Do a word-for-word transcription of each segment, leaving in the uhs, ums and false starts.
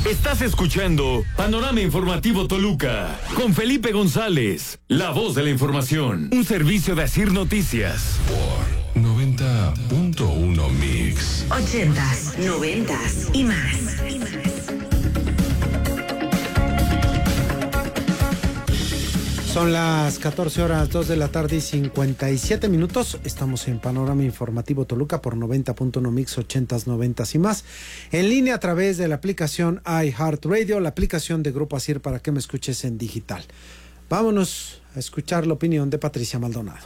Estás escuchando Panorama Informativo Toluca con Felipe González, la voz de la información. Un servicio de Asir Noticias. Por noventa punto uno Mix. Ochentas, noventas y más. Son las catorce horas, dos de la tarde y cincuenta y siete minutos. Estamos en Panorama Informativo Toluca por noventa punto uno Mix, ochentas, noventas y más. En línea a través de la aplicación iHeartRadio, la aplicación de Grupo Asir para que me escuches en digital. Vámonos a escuchar la opinión de Patricia Maldonado.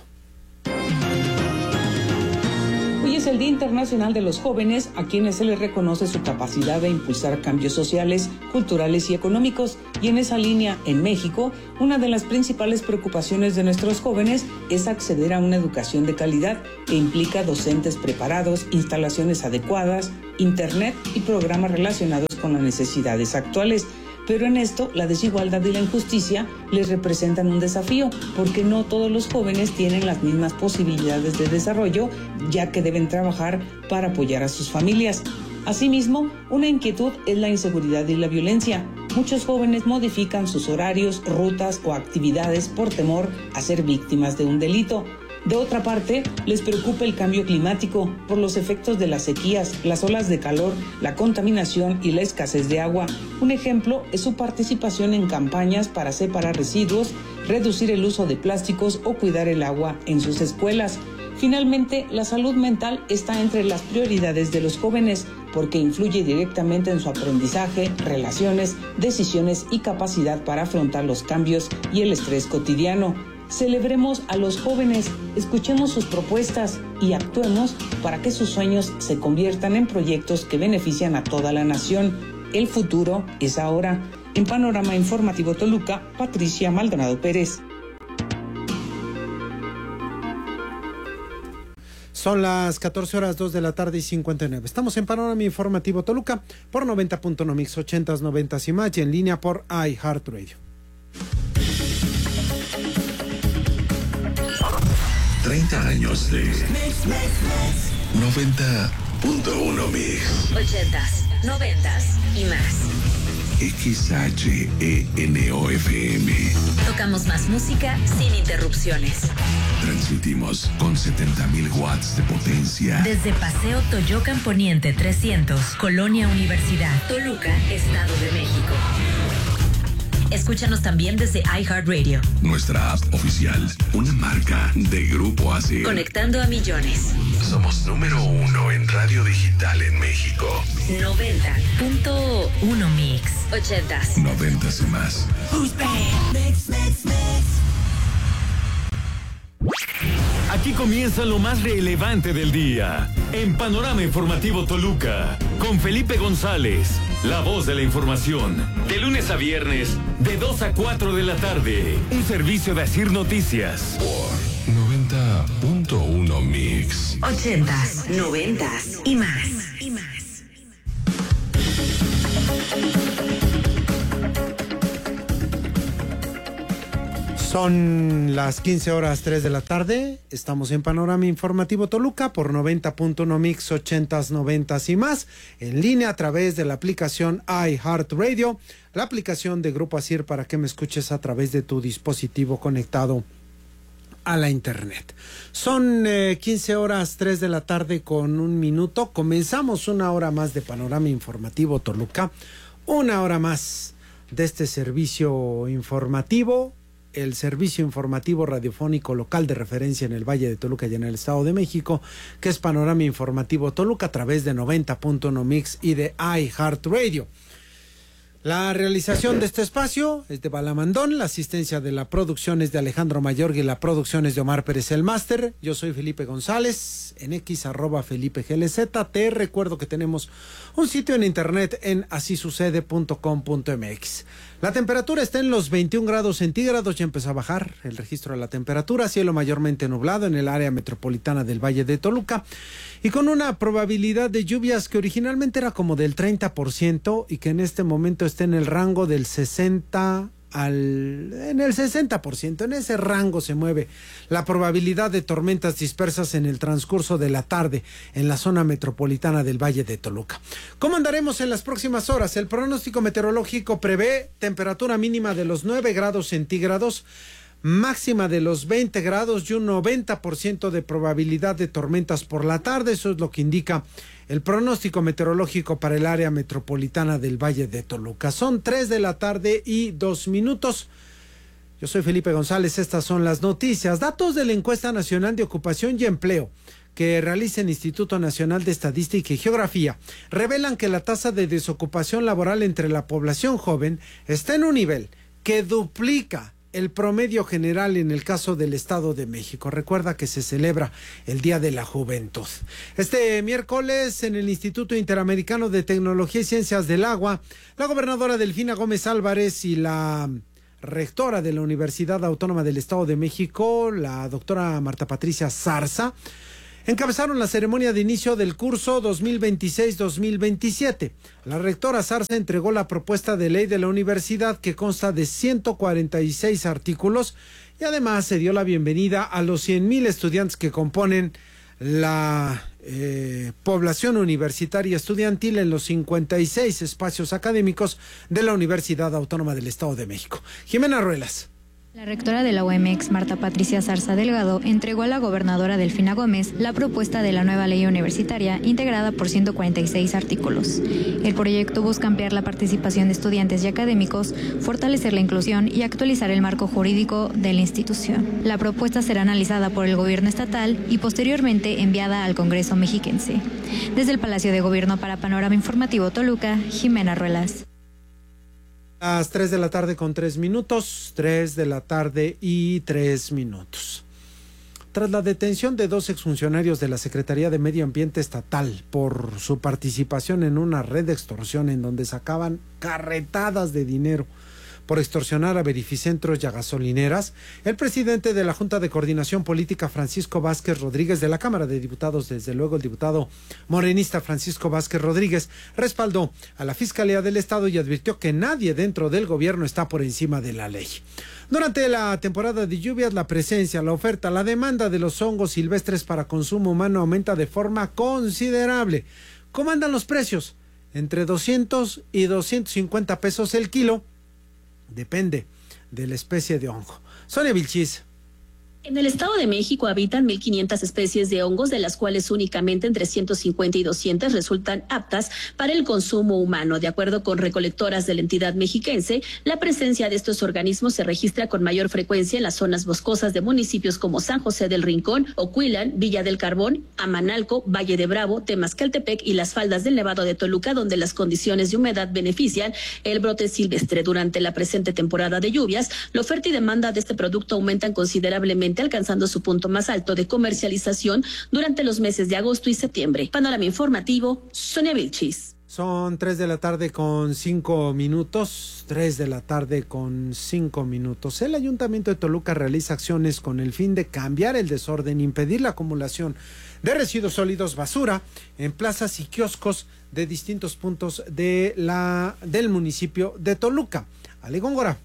Hoy es el Día Internacional de los Jóvenes, a quienes se les reconoce su capacidad de impulsar cambios sociales, culturales y económicos. Y en esa línea, en México, una de las principales preocupaciones de nuestros jóvenes es acceder a una educación de calidad que implica docentes preparados, instalaciones adecuadas, internet y programas relacionados con las necesidades actuales. Pero en esto, la desigualdad y la injusticia les representan un desafío, porque no todos los jóvenes tienen las mismas posibilidades de desarrollo, ya que deben trabajar para apoyar a sus familias. Asimismo, una inquietud es la inseguridad y la violencia. Muchos jóvenes modifican sus horarios, rutas o actividades por temor a ser víctimas de un delito. De otra parte, les preocupa el cambio climático por los efectos de las sequías, las olas de calor, la contaminación y la escasez de agua. Un ejemplo es su participación en campañas para separar residuos, reducir el uso de plásticos o cuidar el agua en sus escuelas. Finalmente, la salud mental está entre las prioridades de los jóvenes porque influye directamente en su aprendizaje, relaciones, decisiones y capacidad para afrontar los cambios y el estrés cotidiano. Celebremos a los jóvenes, escuchemos sus propuestas y actuemos para que sus sueños se conviertan en proyectos que benefician a toda la nación. El futuro es ahora. En Panorama Informativo Toluca, Patricia Maldonado Pérez. Son las catorce horas, dos de la tarde y cincuenta y nueve. Estamos en Panorama Informativo Toluca por noventa punto uno Mix, ochentas, noventas y más, y en línea por iHeartRadio. treinta años de noventa punto uno Mix. Ochentas, noventas y más. X H E N O F M. Tocamos más música sin interrupciones. Transmitimos con setenta mil watts de potencia. Desde Paseo Toyocan Poniente trescientos, Colonia Universidad, Toluca, Estado de México. Escúchanos también desde iHeartRadio. Nuestra app oficial, una marca de Grupo Asir. Conectando a millones. Somos número uno en radio digital en México. noventa punto uno Mix. Ochentas. Noventas y más. Mix, mix, mix. Aquí comienza lo más relevante del día. En Panorama Informativo Toluca, con Felipe González, la voz de la información. De lunes a viernes, de dos a cuatro de la tarde. Un servicio de Asir Noticias. Por noventa punto uno Mix. Ochentas, noventas y más. Y más. Son las quince horas, tres de la tarde. Estamos en Panorama Informativo Toluca por noventa punto uno Mix, ochentas, noventas y más. En línea a través de la aplicación iHeartRadio, la aplicación de Grupo Asir para que me escuches a través de tu dispositivo conectado a la internet. Son eh, quince horas, tres de la tarde con un minuto. Comenzamos una hora más de Panorama Informativo Toluca. Una hora más de este servicio informativo, el servicio informativo radiofónico local de referencia en el Valle de Toluca y en el Estado de México, que es Panorama Informativo Toluca a través de noventa punto uno Mix y de iHeartRadio. La realización de este espacio es de Balamandón, la asistencia de la producción es de Alejandro Mayorga y la producción es de Omar Pérez el máster. Yo soy Felipe González, en X arroba Felipe G L Z. Te recuerdo que tenemos un sitio en internet en así sucede punto com punto m x. La temperatura está en los veintiún grados centígrados, ya empezó a bajar el registro de la temperatura, cielo mayormente nublado en el área metropolitana del Valle de Toluca y con una probabilidad de lluvias que originalmente era como del treinta por ciento y que en este momento está en el rango del sesenta al, en el sesenta por ciento, en ese rango se mueve la probabilidad de tormentas dispersas en el transcurso de la tarde en la zona metropolitana del Valle de Toluca. ¿Cómo andaremos en las próximas horas? El pronóstico meteorológico prevé temperatura mínima de los nueve grados centígrados, máxima de los veinte grados y un noventa por ciento de probabilidad de tormentas por la tarde. Eso es lo que indica el pronóstico meteorológico para el área metropolitana del Valle de Toluca. Son tres de la tarde y dos minutos. Yo soy Felipe González, estas son las noticias. Datos de la Encuesta Nacional de Ocupación y Empleo que realiza el Instituto Nacional de Estadística y Geografía revelan que la tasa de desocupación laboral entre la población joven está en un nivel que duplica el promedio general en el caso del Estado de México. Recuerda que se celebra el Día de la Juventud. Este miércoles, en el Instituto Interamericano de Tecnología y Ciencias del Agua, la gobernadora Delfina Gómez Álvarez y la rectora de la Universidad Autónoma del Estado de México, la doctora Marta Patricia Zarza, encabezaron la ceremonia de inicio del curso dos mil veintiséis dos mil veintisiete. La rectora Zarza entregó la propuesta de ley de la universidad que consta de ciento cuarenta y seis artículos y además se dio la bienvenida a los cien mil estudiantes que componen la eh, población universitaria estudiantil en los cincuenta y seis espacios académicos de la Universidad Autónoma del Estado de México. Jimena Ruelas. La rectora de la U E M X, Marta Patricia Zarza Delgado, entregó a la gobernadora Delfina Gómez la propuesta de la nueva ley universitaria integrada por ciento cuarenta y seis artículos. El proyecto busca ampliar la participación de estudiantes y académicos, fortalecer la inclusión y actualizar el marco jurídico de la institución. La propuesta será analizada por el gobierno estatal y posteriormente enviada al Congreso mexiquense. Desde el Palacio de Gobierno para Panorama Informativo Toluca, Jimena Ruelas. Las tres de la tarde con tres minutos, tres de la tarde y tres minutos. Tras la detención de dos exfuncionarios de la Secretaría de Medio Ambiente Estatal por su participación en una red de extorsión en donde sacaban carretadas de dinero por extorsionar a verificentros y a gasolineras, el presidente de la Junta de Coordinación Política, Francisco Vázquez Rodríguez, de la Cámara de Diputados, desde luego el diputado morenista Francisco Vázquez Rodríguez, respaldó a la Fiscalía del Estado y advirtió que nadie dentro del gobierno está por encima de la ley. Durante la temporada de lluvias, la presencia, la oferta, la demanda de los hongos silvestres para consumo humano aumenta de forma considerable. ¿Cómo andan los precios? Entre doscientos y doscientos cincuenta pesos el kilo. Depende de la especie de hongo. Sonia Vilchis. En el Estado de México habitan mil quinientas especies de hongos, de las cuales únicamente entre ciento cincuenta y doscientas resultan aptas para el consumo humano. De acuerdo con recolectoras de la entidad mexiquense, la presencia de estos organismos se registra con mayor frecuencia en las zonas boscosas de municipios como San José del Rincón, Ocuilan, Villa del Carbón, Amanalco, Valle de Bravo, Temascaltepec y las faldas del Nevado de Toluca, donde las condiciones de humedad benefician el brote silvestre. Durante la presente temporada de lluvias, la oferta y demanda de este producto aumentan considerablemente, alcanzando su punto más alto de comercialización durante los meses de agosto y septiembre. Panorama Informativo, Sonia Vilchis. Son tres de la tarde con cinco minutos, tres de la tarde con cinco minutos. El Ayuntamiento de Toluca realiza acciones con el fin de cambiar el desorden, impedir la acumulación de residuos sólidos, basura, en plazas y kioscos de distintos puntos de la, del municipio de Toluca. Ale Góngora.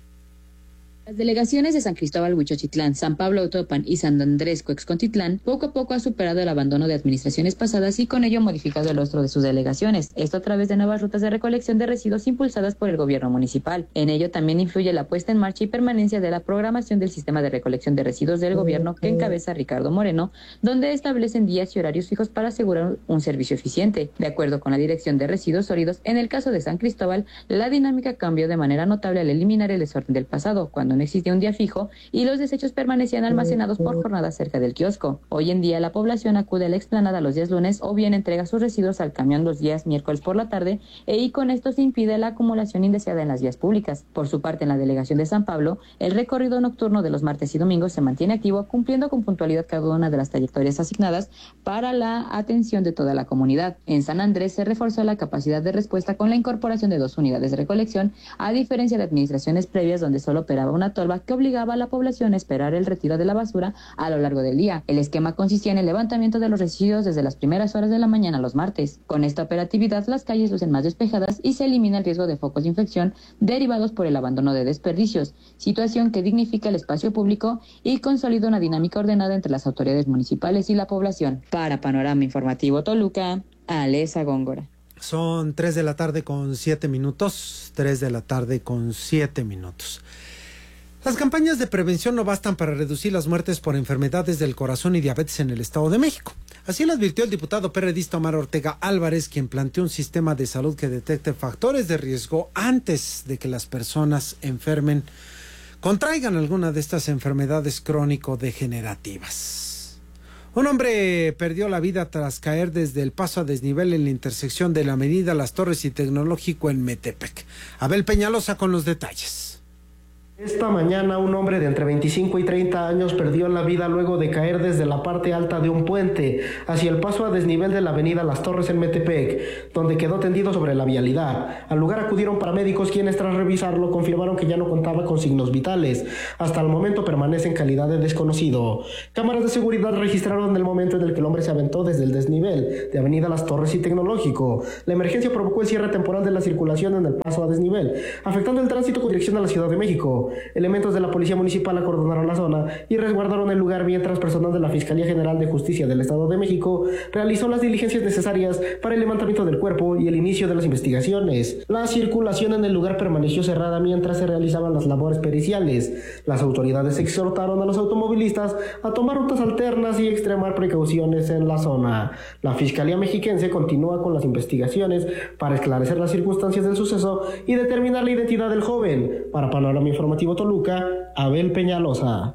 Las delegaciones de San Cristóbal, Huichochitlán, San Pablo, Autopan y San Andrés, Coexcontitlán, poco a poco ha superado el abandono de administraciones pasadas y con ello modificado el rostro de sus delegaciones. Esto a través de nuevas rutas de recolección de residuos impulsadas por el gobierno municipal. En ello también influye la puesta en marcha y permanencia de la programación del sistema de recolección de residuos del gobierno que encabeza Ricardo Moreno, donde establecen días y horarios fijos para asegurar un servicio eficiente. De acuerdo con la Dirección de Residuos Sólidos, en el caso de San Cristóbal, la dinámica cambió de manera notable al eliminar el desorden del pasado, cuando no existía un día fijo y los desechos permanecían almacenados por jornadas cerca del kiosco. Hoy en día la población acude a la explanada los días lunes o bien entrega sus residuos al camión los días miércoles por la tarde e y con esto se impide la acumulación indeseada en las vías públicas. Por su parte, en la delegación de San Pablo, el recorrido nocturno de los martes y domingos se mantiene activo, cumpliendo con puntualidad cada una de las trayectorias asignadas para la atención de toda la comunidad. En San Andrés se reforzó la capacidad de respuesta con la incorporación de dos unidades de recolección, a diferencia de administraciones previas donde solo operaba una una tolva que obligaba a la población a esperar el retiro de la basura a lo largo del día. El esquema consistía en el levantamiento de los residuos desde las primeras horas de la mañana los martes. Con esta operatividad, las calles lucen más despejadas y se elimina el riesgo de focos de infección derivados por el abandono de desperdicios, situación que dignifica el espacio público y consolida una dinámica ordenada entre las autoridades municipales y la población. Para Panorama Informativo Toluca, Alesa Góngora. Son tres de la tarde con siete minutos, tres de la tarde con siete minutos. Las campañas de prevención no bastan para reducir las muertes por enfermedades del corazón y diabetes en el Estado de México. Así lo advirtió el diputado perredista Omar Ortega Álvarez, quien planteó un sistema de salud que detecte factores de riesgo antes de que las personas enfermen, contraigan alguna de estas enfermedades crónico-degenerativas. Un hombre perdió la vida tras caer desde el paso a desnivel en la intersección de la avenida Las Torres y Tecnológico en Metepec. Abel Peñalosa con los detalles. Esta mañana un hombre de entre veinticinco y treinta años perdió la vida luego de caer desde la parte alta de un puente hacia el paso a desnivel de la avenida Las Torres en Metepec, donde quedó tendido sobre la vialidad. Al lugar acudieron paramédicos quienes tras revisarlo confirmaron que ya no contaba con signos vitales. Hasta el momento permanece en calidad de desconocido. Cámaras de seguridad registraron el momento en el que el hombre se aventó desde el desnivel de avenida Las Torres y Tecnológico. La emergencia provocó el cierre temporal de la circulación en el paso a desnivel, afectando el tránsito con dirección a la Ciudad de México. Elementos de la Policía Municipal acordonaron la zona y resguardaron el lugar, mientras personal de la Fiscalía General de Justicia del Estado de México realizó las diligencias necesarias para el levantamiento del cuerpo y el inicio de las investigaciones. La circulación en el lugar permaneció cerrada mientras se realizaban las labores periciales. Las autoridades exhortaron a los automovilistas a tomar rutas alternas y extremar precauciones en la zona. La Fiscalía Mexiquense continúa con las investigaciones para esclarecer las circunstancias del suceso y determinar la identidad del joven. Para Panorama Informativo Toluca, Abel Peñalosa.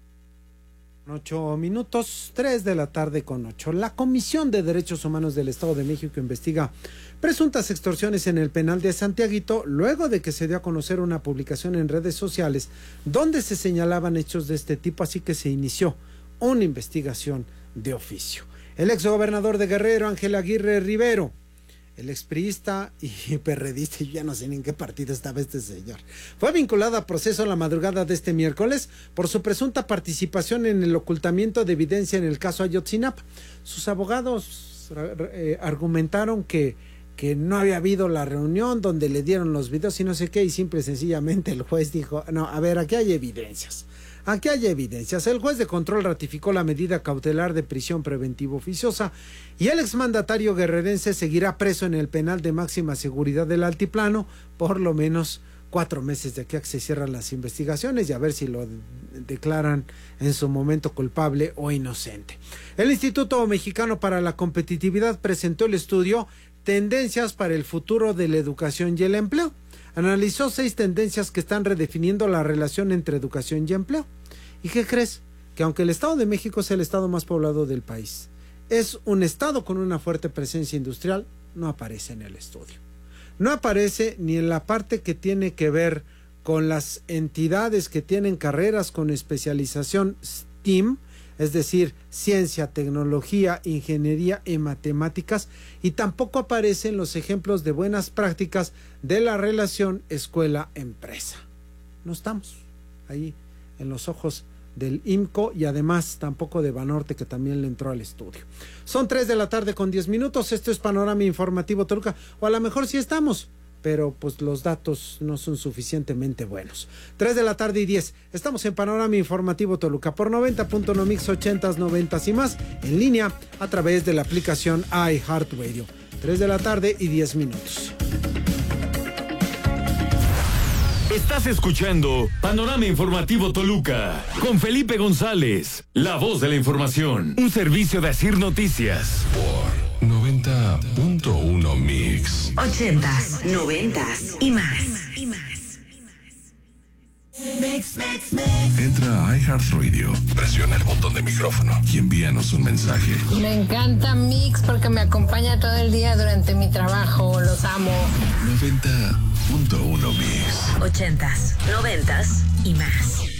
Ocho minutos, tres de la tarde con ocho. La Comisión de Derechos Humanos del Estado de México investiga presuntas extorsiones en el penal de Santiaguito, luego de que se dio a conocer una publicación en redes sociales donde se señalaban hechos de este tipo, así que se inició una investigación de oficio. El exgobernador de Guerrero, Ángel Aguirre Rivero, el expriista y perredista, y ya no sé ni en qué partido estaba este señor, fue vinculado a proceso la madrugada de este miércoles por su presunta participación en el ocultamiento de evidencia en el caso Ayotzinapa. Sus abogados eh, argumentaron que, que no había habido la reunión donde le dieron los videos y no sé qué, y simple y sencillamente el juez dijo, no, a ver, aquí hay evidencias. Aquí hay evidencias. El juez de control ratificó la medida cautelar de prisión preventiva oficiosa y el exmandatario guerrerense seguirá preso en el penal de máxima seguridad del Altiplano por lo menos cuatro meses de aquí a que se cierran las investigaciones y a ver si lo declaran en su momento culpable o inocente. El Instituto Mexicano para la Competitividad presentó el estudio Tendencias para el futuro de la educación y el empleo. Analizó seis tendencias que están redefiniendo la relación entre educación y empleo. ¿Y qué crees? Que aunque el Estado de México es el estado más poblado del país, es un estado con una fuerte presencia industrial, no aparece en el estudio. No aparece ni en la parte que tiene que ver con las entidades que tienen carreras con especialización STEAM, es decir, ciencia, tecnología, ingeniería y matemáticas, y tampoco aparecen los ejemplos de buenas prácticas de la relación escuela-empresa. No estamos ahí en los ojos del I M C O y además tampoco de Banorte, que también le entró al estudio. Son tres de la tarde con diez minutos, esto es Panorama Informativo Toluca, o a lo mejor sí estamos, pero pues los datos no son suficientemente buenos. tres de la tarde y diez, estamos en Panorama Informativo Toluca por noventa punto uno Mix ochentas, noventas y más, en línea a través de la aplicación iHeartRadio. tres de la tarde y diez minutos. Estás escuchando Panorama Informativo Toluca con Felipe González, la voz de la información, un servicio de Asir Noticias. Por noventa punto uno Mix. Ochentas, noventas y más. Y más. Mix, mix, mix. Entra a iHeartRadio, presiona el botón de micrófono y envíanos un mensaje. Me encanta Mix porque me acompaña todo el día durante mi trabajo. Los amo. noventa punto uno Mix. Ochentas, noventas y más.